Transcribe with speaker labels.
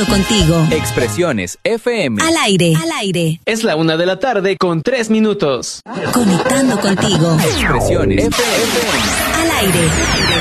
Speaker 1: Conectando contigo.
Speaker 2: Expresiones FM.
Speaker 1: Al aire. Al aire.
Speaker 3: Es la 1:03 p.m.
Speaker 1: Conectando contigo.
Speaker 2: Expresiones FM.
Speaker 1: Al aire.